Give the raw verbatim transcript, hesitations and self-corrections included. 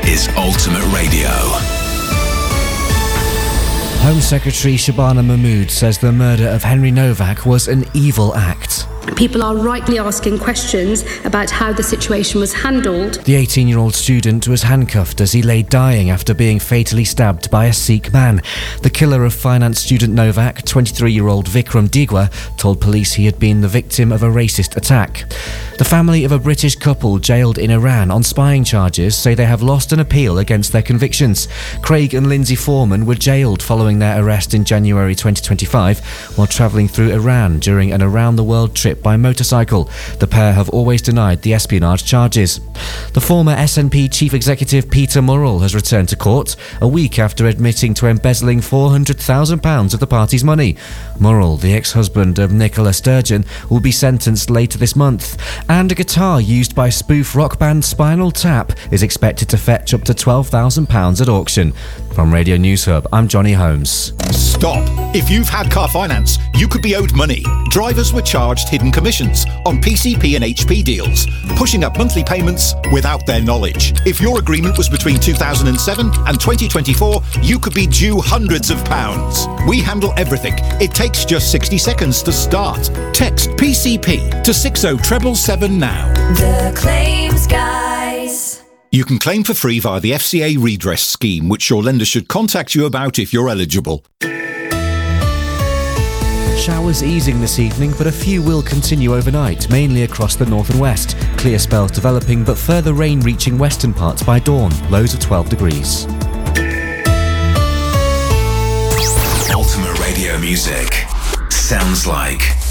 is Ultimate Radio. Home Secretary Shabana Mahmood says the murder of Henry Novak was an evil act. People are rightly asking questions about how the situation was handled. The eighteen-year-old student was handcuffed as he lay dying after being fatally stabbed by a Sikh man. The killer of finance student Novak, twenty-three-year-old Vikram Digwa, told police he had been the victim of a racist attack. The family of a British couple jailed in Iran on spying charges say they have lost an appeal against their convictions. Craig and Lindsay Foreman were jailed following their arrest in January twenty twenty-five while travelling through Iran during an around-the-world trip by motorcycle. The pair have always denied the espionage charges. The former S N P chief executive Peter Murrell has returned to court a week after admitting to embezzling four hundred thousand pounds of the party's money. Murrell, the ex-husband of Nicola Sturgeon, will be sentenced later this month. And a guitar used by spoof rock band Spinal Tap is expected to fetch up to twelve thousand pounds at auction. From Radio News Hub, I'm Johnny Holmes. Stop! If you've had car finance, you could be owed money. Drivers were charged hidden commissions on P C P and H P deals, pushing up monthly payments without their knowledge. If your agreement was between two thousand seven and twenty twenty-four, you could be due hundreds of pounds. We handle everything. It takes just sixty seconds to start. Text P C P to six oh seven seven now. The Claims Guys. You can claim for free via the F C A redress scheme, which your lender should contact you about if you're eligible. Showers easing this evening, but a few will continue overnight, mainly across the north and west. Clear spells developing, but further rain reaching western parts by dawn, lows of twelve degrees. Ultimate Radio music sounds like